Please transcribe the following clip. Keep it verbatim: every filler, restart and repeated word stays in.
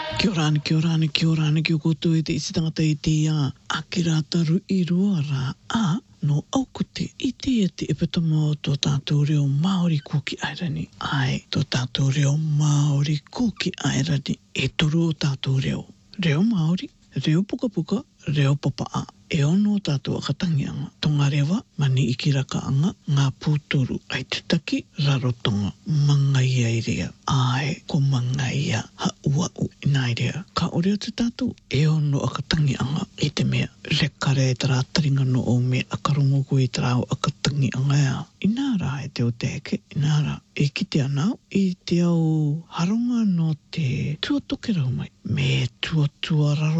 Kia ora ana, kia ora ana, kia ora ana, kia koutou e te isi tangata i te ia. A ki rā taru i rua rā. A, no aukute i te e te epatama o tō tātou reo Māori kuki airani. Ai, tō tātou reo Māori kuki airani. E toru o tātou reo. Reo Māori, reo puka puka, reo papa a. E ono tātou akatangi anga. Tonga rewa, mani ikiraka anga, ngā pūtoru. Ai tutaki, rarotonga, mangai ai rea. Ai, ko mangai a, ha ua u, nai rea. Ka oreo te tātou, e ono akatangi anga, i te mea. Rekare e tara taringa no o me akarongo ko i tara o akatangi anga ea. Ina rā e te o te eke, ina rā. E kite anau, i te au haronga no te tuatoke rau mai. Me tuatua raro.